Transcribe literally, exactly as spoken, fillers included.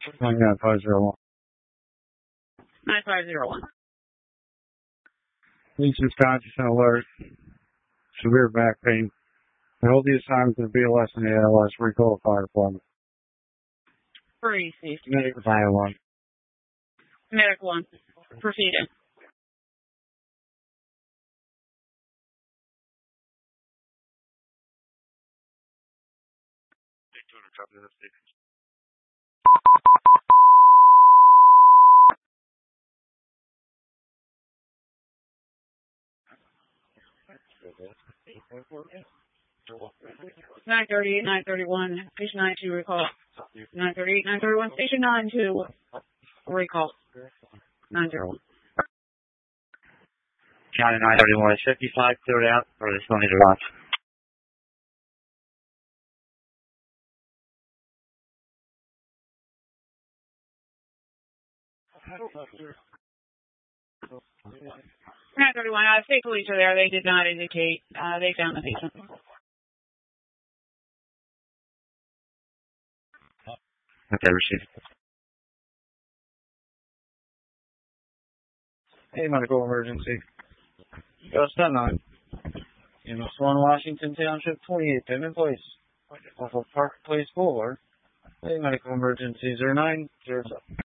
nine five zero one. nine five zero one. Police conscious and alert. Severe back pain. I hold the assignment to the B L S and the A L S. Recall fire department. Free safety. Medical fire one. Medical one. Proceeding. nine thirty-eight, nine thirty-one, station nine two, recall. nine thirty-eight, nine thirty-one, station nine two, recall. nine zero one. County nine thirty-one, fifty-five, cleared out, or this one need to launch. nine thirty-one, uh, state police are there. They did not indicate, uh, they found the patient. Okay, received. Hey, medical emergency. Go stun nine. In Swan, Washington Township, twenty-eight, Pittman Place. Off of Park Place Boulevard. Hey, medical emergencies are nine zero seven.